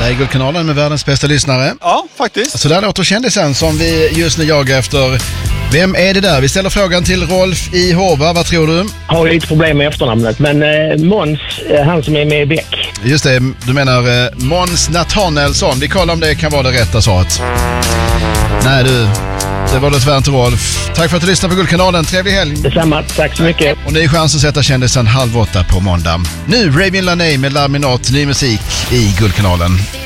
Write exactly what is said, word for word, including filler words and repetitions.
här är Guldkanalen med världens bästa lyssnare. Ja, faktiskt. Så där låter kändisen som vi just nu jagar efter. Vem är det där? Vi ställer frågan till Rolf i Hova. Vad tror du? Har lite problem med efternamnet, men eh, Måns, eh, han som är med i Beck. Just det, du menar eh, Måns Nathanaelsson. Vi kollar om det kan vara det rätta svaret. Nej du, det var det tyvärr inte Rolf. Tack för att du lyssnade på Guldkanalen. Trevlig helg. Detsamma, tack så mycket. Och ny chans att sätta kändisen halv åtta på måndag. Nu Raven Laney med Laminat, ny musik i Guldkanalen.